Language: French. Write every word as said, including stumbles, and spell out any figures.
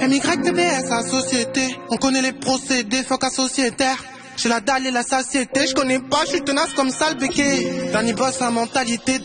M Y T B S à société. On connaît les procédés, fuck à sociétaire. J'ai la dalle et la satiété, je connais pas, je suis tenace comme ça le béquet. Danny Boss, la mentalité